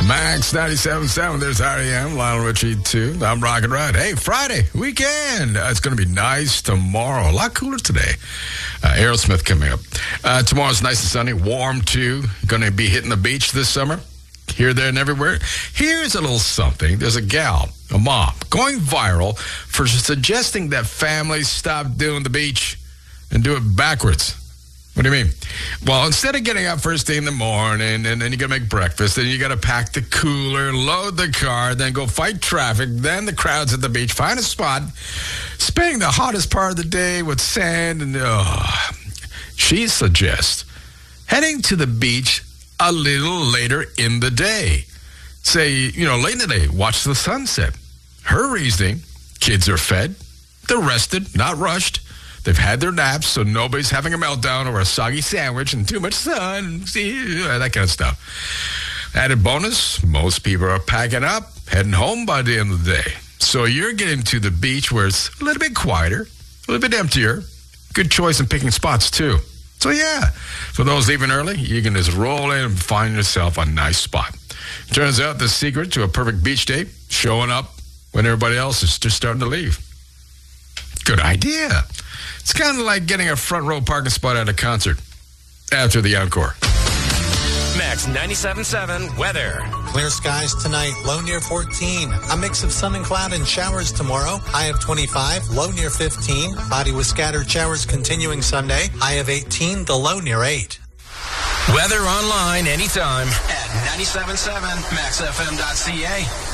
Max 97.7. There's R.E.M. Lionel Richie, too. I'm Rockin' Rod. Hey, Friday, weekend. It's going to be nice tomorrow. A lot cooler today. Aerosmith coming up. Tomorrow's nice and sunny. Warm, too. Going to be hitting the beach this summer. Here, there, and everywhere. Here's a little something. There's a gal, a mom, going viral for suggesting that families stop doing the beach and do it backwards. What do you mean? Well, instead of getting up first thing in the morning and then you got to make breakfast, then you got to pack the cooler, load the car, then go fight traffic, then the crowds at the beach, find a spot, spending the hottest part of the day with sand, and she suggests heading to the beach a little later in the day. Say, late in the day, watch the sunset. Her reasoning, kids are fed, they're rested, not rushed. They've had their naps, so nobody's having a meltdown over a soggy sandwich and too much sun, that kind of stuff. Added bonus, most people are packing up, heading home by the end of the day. So you're getting to the beach where it's a little bit quieter, a little bit emptier. Good choice in picking spots, too. So yeah, for those leaving early, you can just roll in and find yourself a nice spot. Turns out the secret to a perfect beach day, showing up when everybody else is just starting to leave. Good idea. It's kind of like getting a front row parking spot at a concert after the encore. Max 97.7 weather. Clear skies tonight, low near 14. A mix of sun and cloud and showers tomorrow. High of 25, low near 15. Cloudy with scattered showers continuing Sunday. High of 18, the low near 8. Weather online anytime at 97.7maxfm.ca.